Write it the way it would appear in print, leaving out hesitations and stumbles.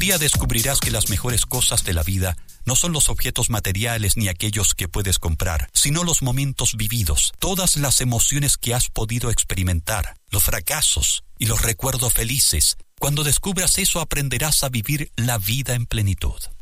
día descubrirás que las mejores cosas de la vida no son los objetos materiales ni aquellos que puedes comprar, sino los momentos vividos, todas las emociones que has podido experimentar, los fracasos y los recuerdos felices. Cuando descubras eso, aprenderás a vivir la vida en plenitud.